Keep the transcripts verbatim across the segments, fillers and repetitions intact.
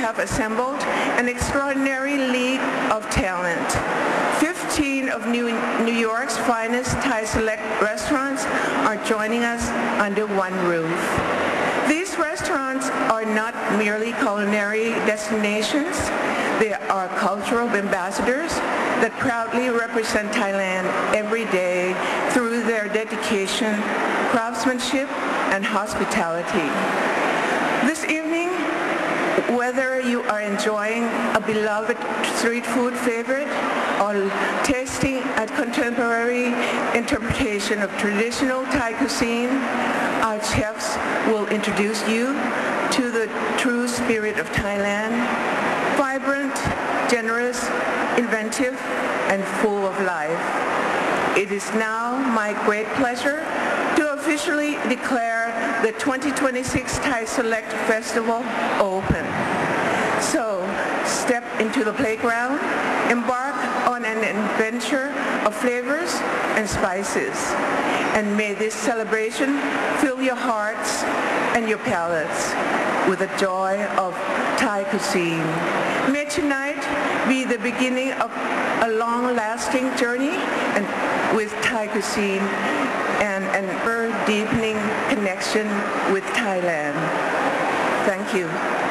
have assembled an extraordinary league of talent. fifteen of New, New York's finest Thai select restaurants are joining us under one roof. These restaurants are not merely culinary destinations. They are cultural ambassadors that proudly represent Thailand every day through their dedication, craftsmanship, and hospitality. This evening, whether you are enjoying a beloved street food favorite or tasting a contemporary interpretation of traditional Thai cuisine, our chefs will introduce you to the true spirit of Thailand, vibrant, generous, inventive, and full of life. It is now my great pleasure to officially declare the twenty twenty-six Thai Select Festival open. So, step into the playground, embark on an adventure of flavors and spices, and may this celebration fill your hearts and your palates with the joy of Thai cuisine. May tonight be the beginning of a long-lasting journey and with Thai cuisine and an ever-deepening connection with Thailand. Thank you.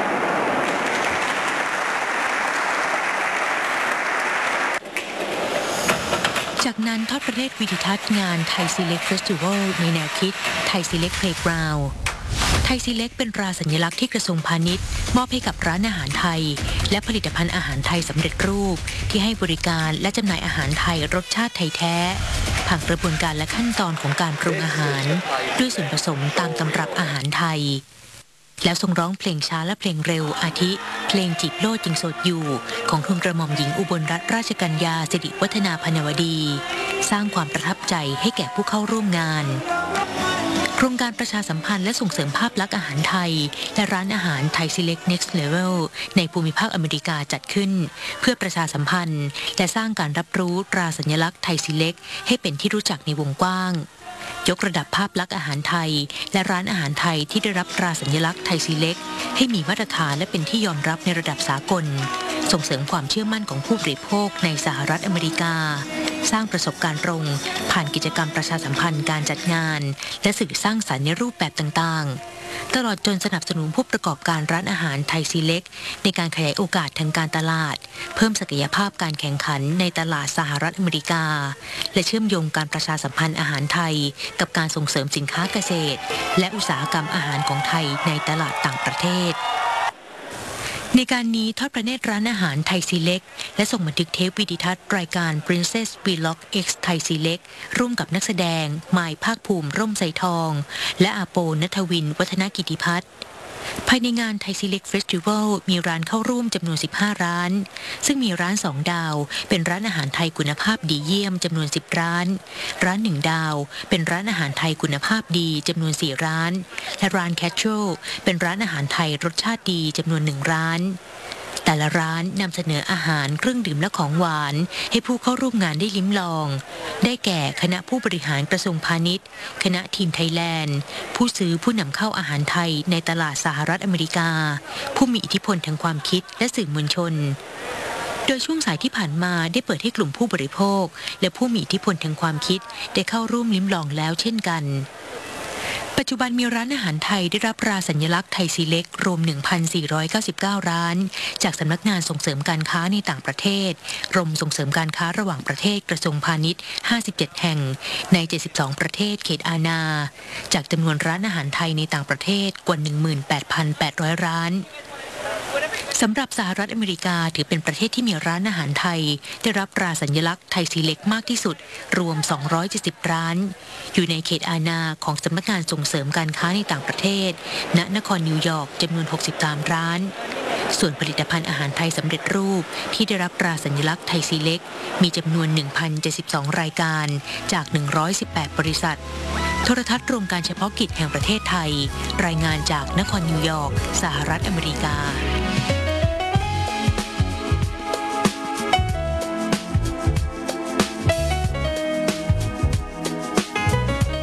จากนั้นทอดประเทศวิดิทัศน์งานไทยซีเล็กเฟสติวัลในแนวคิดไทยซีเล็กเพลย์กราวด์ไทยซีเล็กเป็นตราสัญลักษณ์ที่กระทรวงพาณิชย์มอบให้กับร้านอาหารไทยและผลิตภัณฑ์อาหารไทยสำเร็จรูปที่ให้บริการและจำหน่ายอาหารไทยรสชาติไทยแท้ผ่านกระบวนการและขั้นตอนของการปรุงอาหารด้วยส่วนผสมตามตำรับอาหารไทยแล้วทรงร้องเพลงช้าและเพลงเร็วอาทิเพลงจีบโลดยังโสดอยู่ของทูลกระหม่อมหญิงอุบลรัตนราชกัญญาสิริวัฒนาพนวดีสร้างความประทับใจให้แก่ผู้เข้าร่วมงานโครงการประชาสัมพันธ์และส่งเสริมภาพลักษณ์อาหารไทยและร้านอาหารไทย Select Next Level ในภูมิภาคอเมริกาจัดขึ้นเพื่อประชาสัมพันธ์และสร้างการรับรู้ตราสัญลักษณ์ไทย Select ให้เป็นที่รู้จักในวงกว้างยกระดับภาพลักษณ์อาหารไทยและร้านอาหารไทยที่ได้รับตราสัญลักษณ์ไทย Select ให้มีมาตรฐานและเป็นที่ยอมรับในระดับสากลส่งเสริมความเชื่อมั่นของผู้บริโภคในสหรัฐอเมริกาสร้างประสบการณ์ตรงผ่านกิจกรรมประชาสัมพันธ์การจัดงานและสื่อสร้างสรรค์ในรูปแบบต่างๆตลอดจนสนับสนุนผู้ประกอบการร้านอาหารไทยซีเล็กในการขยายโอกาสทางการตลาดเพิ่มศักยภาพการแข่งขันในตลาดสหรัฐอเมริกาและเชื่อมโยงการประชาสัมพันธ์อาหารไทยกับการส่งเสริมสินค้าเกษตรและอุตสาหกรรมอาหารของไทยในตลาดต่างประเทศในการนี้ทอดพระเนตรร้านอาหารไทยซีเล็กและส่งบันทึกเทปวิดิทัศน์รายการ Princess Vlog X ไทยซีเล็กร่วมกับนักแสดงมายภาคภูมิร่มไทรทองและอาโปณัฐวินวัฒนกิติพัฒน์ภายในงานไทยซีเล็กเฟสติวัลมีร้านเข้าร่วมจำนวนสิบห้าร้านซึ่งมีร้านสองดาวเป็นร้านอาหารไทยคุณภาพดีเยี่ยมจำนวนสิบร้านร้านหนึ่งดาวเป็นร้านอาหารไทยคุณภาพดีจำนวนสี่ร้านและร้านแคชชวลเป็นร้านอาหารไทยรสชาติดีจำนวนหนึ่งร้านแต่ละร้านนำเสนออาหารเครื่องดื่มและของหวานให้ผู้เข้าร่วมงานได้ลิ้มลองได้แก่คณะผู้บริหารกระทรวงพาณิชย์คณะทีมไทยแลนด์ผู้ซื้อผู้นำเข้าอาหารไทยในตลาดสหรัฐอเมริกาผู้มีอิทธิพลทางความคิดและสื่อมวลชนโดยช่วงสายที่ผ่านมาได้เปิดให้กลุ่มผู้บริโภคและผู้มีอิทธิพลทางความคิดได้เข้าร่วมลิ้มลองแล้วเช่นกันปัจจุบันมีร้านอาหารไทยได้รับตราสัญลักษณ์ไทยซีเล็กรวม หนึ่งพันสี่ร้อยเก้าสิบเก้า ร้านจากสำนักงานส่งเสริมการค้าในต่างประเทศกรมส่งเสริมการค้าระหว่างประเทศกระทรวงพาณิชย์ห้าสิบเจ็ดแห่งในเจ็ดสิบสองประเทศเขตอาณาจากจำนวนร้านอาหารไทยในต่างประเทศกว่า หนึ่งหมื่นแปดพันแปดร้อย ร้านสำหรับสหรัฐอเมริกาถือเป็นประเทศที่มีร้านอาหารไทยได้รับตราสัญลักษณ์ไทยซีเล็กมากที่สุดรวมสองร้อยเจ็ดสิบร้านอยู่ในเขตอาณาของสำนักงานส่งเสริมการค้าในต่างประเทศณนครนิวยอร์กจำนวนหกสิบสามร้านส่วนผลิตภัณฑ์อาหารไทยสำเร็จรูปที่ได้รับตราสัญลักษณ์ไทยซีเล็กมีจำนวน หนึ่งพันเจ็ดสิบสอง รายการจากหนึ่งร้อยสิบแปดบริษัทโทรทัศน์รวมการเฉพาะกิจแห่งประเทศไทยรายงานจากนครนิวยอร์กสหรัฐอเมริกา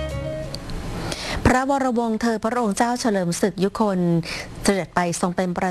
พระวรวงศ์เธอพระองค์เจ้าเฉลิมศึกยุคนเสด็จไปทรงเป็นประ